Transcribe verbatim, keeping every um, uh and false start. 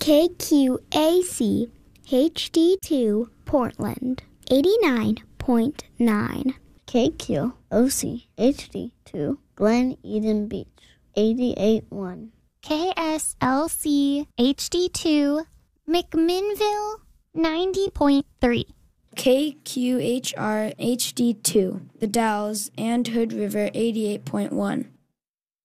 K Q A C H D two Portland, eighty-nine point nine. K Q O C H D two Glen Eden Beach, eighty-eight point one. K S L C H D two McMinnville, ninety point three. K Q H R H D two The Dalles and Hood River, eighty-eight point one.